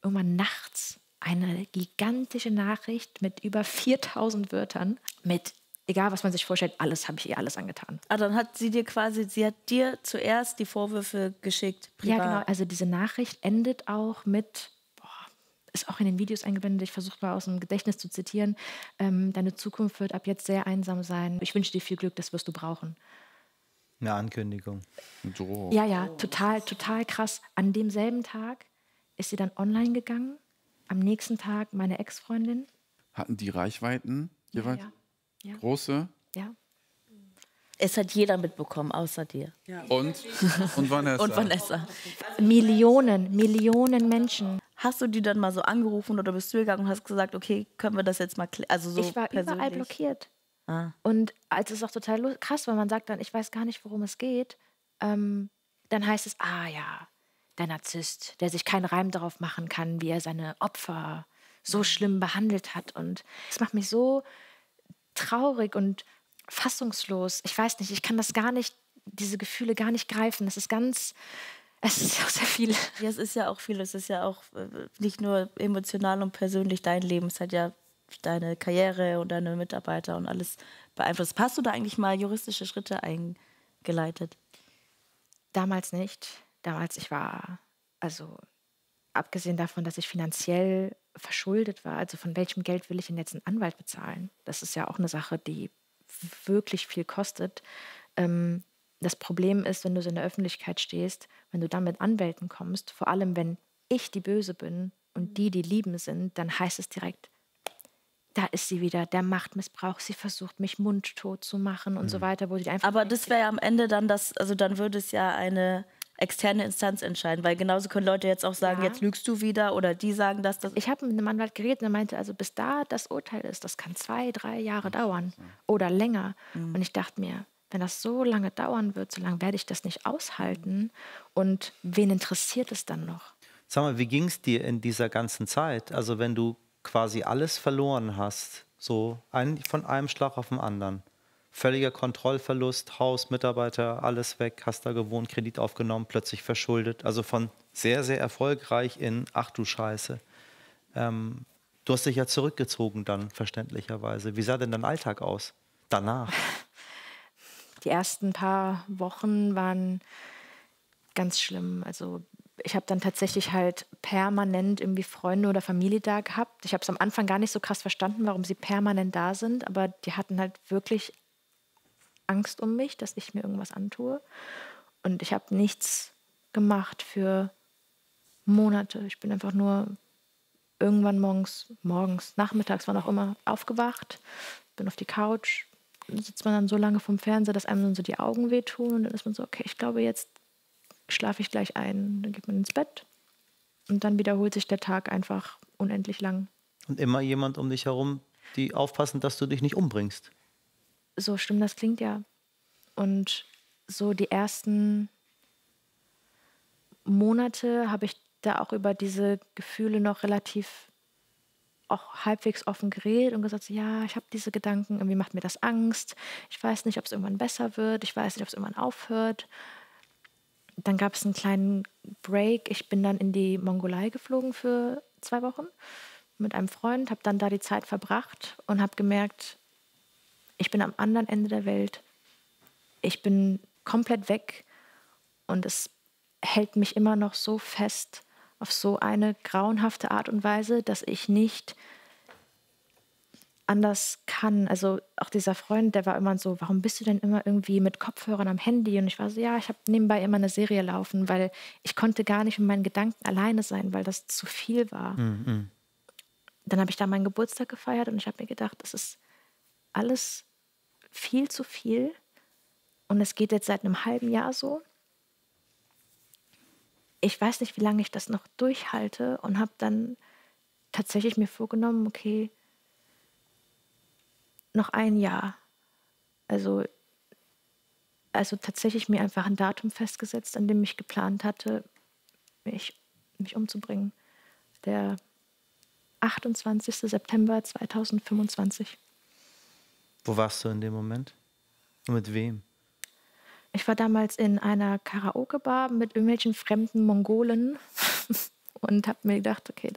irgendwann nachts eine gigantische Nachricht mit über 4000 Wörtern mit, egal was man sich vorstellt, alles habe ich ihr alles angetan. Ah, dann hat sie hat dir zuerst die Vorwürfe geschickt, privat. Ja, genau. Also diese Nachricht endet auch mit, ist auch in den Videos eingeblendet, ich versuche mal aus dem Gedächtnis zu zitieren, deine Zukunft wird ab jetzt sehr einsam sein. Ich wünsche dir viel Glück, das wirst du brauchen. Eine Ankündigung. So. Ja, total krass. An demselben Tag ist sie dann online gegangen. Am nächsten Tag meine Ex-Freundin. Hatten die Reichweiten jeweils? Ja. Große? Ja. Es hat jeder mitbekommen, außer dir. Ja. Und Vanessa? Und Vanessa. Millionen Menschen. Hast du die dann mal so angerufen oder bist du gegangen und hast gesagt, okay, können wir das jetzt mal klären? Also so Ich war persönlich. überall blockiert. Ah. Und es ist auch total krass, weil man sagt dann, ich weiß gar nicht, worum es geht. Dann heißt es, der Narzisst, der sich keinen Reim darauf machen kann, wie er seine Opfer so schlimm behandelt hat. Und es macht mich so traurig und fassungslos. Ich weiß nicht, ich kann das gar nicht, diese Gefühle gar nicht greifen. Es ist auch sehr viel. Ja, es ist ja auch viel. Es ist ja auch nicht nur emotional und persönlich dein Leben. Es hat ja deine Karriere und deine Mitarbeiter und alles beeinflusst. Hast du da eigentlich mal juristische Schritte eingeleitet? Damals nicht. Ich war, also abgesehen davon, dass ich finanziell verschuldet war, also von welchem Geld will ich denn jetzt einen Anwalt bezahlen? Das ist ja auch eine Sache, die wirklich viel kostet. Das Problem ist, wenn du so in der Öffentlichkeit stehst, wenn du dann mit Anwälten kommst, vor allem wenn ich die Böse bin und die lieben sind, dann heißt es direkt, da ist sie wieder, der Machtmissbrauch, sie versucht mich mundtot zu machen und so weiter. Wo sie einfach Aber das wäre ja am Ende dann dann würde es ja eine externe Instanz entscheiden, weil genauso können Leute jetzt auch sagen, jetzt lügst du wieder oder die sagen das. Ich habe mit einem Anwalt geredet und er meinte, also bis da das Urteil ist, das kann 2-3 Jahre dauern oder länger. Und ich dachte mir, wenn das so lange dauern wird, so lange werde ich das nicht aushalten. Und wen interessiert es dann noch? Sag mal, wie ging es dir in dieser ganzen Zeit? Also wenn du quasi alles verloren hast, so von einem Schlag auf den anderen. Völliger Kontrollverlust, Haus, Mitarbeiter, alles weg, hast da gewohnt, Kredit aufgenommen, plötzlich verschuldet. Also von sehr, sehr erfolgreich in, ach du Scheiße. Du hast dich ja zurückgezogen dann, verständlicherweise. Wie sah denn dein Alltag aus danach? Die ersten paar Wochen waren ganz schlimm. Also ich habe dann tatsächlich halt permanent irgendwie Freunde oder Familie da gehabt. Ich habe es am Anfang gar nicht so krass verstanden, warum sie permanent da sind, aber die hatten halt wirklich Angst um mich, dass ich mir irgendwas antue. Und ich habe nichts gemacht für Monate. Ich bin einfach nur irgendwann morgens, nachmittags, wann auch immer, aufgewacht, bin auf die Couch, sitzt man dann so lange vom Fernseher, dass einem dann so die Augen wehtun und dann ist man so, okay, ich glaube, jetzt schlafe ich gleich ein. Dann geht man ins Bett und dann wiederholt sich der Tag einfach unendlich lang. Und immer jemand um dich herum, die aufpassen, dass du dich nicht umbringst. So schlimm das klingt, ja. Und so die ersten Monate habe ich da auch über diese Gefühle noch relativ auch halbwegs offen geredet und gesagt, ja, ich habe diese Gedanken, irgendwie macht mir das Angst. Ich weiß nicht, ob es irgendwann besser wird. Ich weiß nicht, ob es irgendwann aufhört. Dann gab es einen kleinen Break. Ich bin dann in die Mongolei geflogen für 2 Wochen mit einem Freund, habe dann da die Zeit verbracht und habe gemerkt, ich bin am anderen Ende der Welt. Ich bin komplett weg und es hält mich immer noch so fest auf so eine grauenhafte Art und Weise, dass ich nicht anders kann. Also auch dieser Freund, der war immer so, warum bist du denn immer irgendwie mit Kopfhörern am Handy? Und ich war so, ja, ich habe nebenbei immer eine Serie laufen, weil ich konnte gar nicht mit meinen Gedanken alleine sein, weil das zu viel war. Mhm. Dann habe ich da meinen Geburtstag gefeiert und ich habe mir gedacht, das ist alles viel zu viel. Und es geht jetzt seit einem halben Jahr so. Ich weiß nicht, wie lange ich das noch durchhalte und habe dann tatsächlich mir vorgenommen, okay, noch ein Jahr. Also tatsächlich mir einfach ein Datum festgesetzt, an dem ich geplant hatte, mich umzubringen. Der 28. September 2025. Wo warst du in dem Moment? Und mit wem? Ich war damals in einer Karaoke-Bar mit irgendwelchen fremden Mongolen und habe mir gedacht, okay,